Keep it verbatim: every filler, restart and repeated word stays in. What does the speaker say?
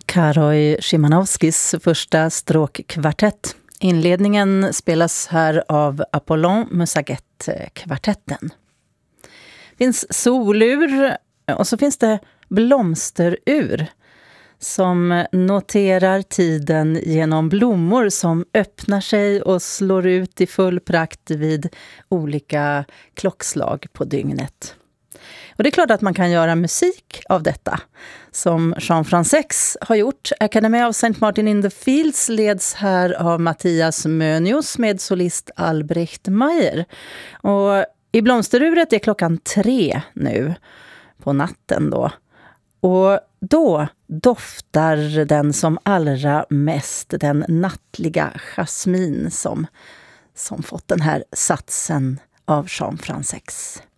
Karoj Szymanowskis första stråkkvartett. Inledningen spelas här av Apollon Musaget-kvartetten. Det finns solur och så finns det blomsterur som noterar tiden genom blommor som öppnar sig och slår ut i full prakt vid olika klockslag på dygnet. Och det är klart att man kan göra musik av detta, som Jean Fransex har gjort. Academy of Saint Martin in the Fields leds här av Mattias Mönius med solist Albrecht Meyer. Och i blomsteruret är klockan tre nu på natten då. Och då doftar den som allra mest den nattliga jasmin som, som fått den här satsen av Jean Fransex.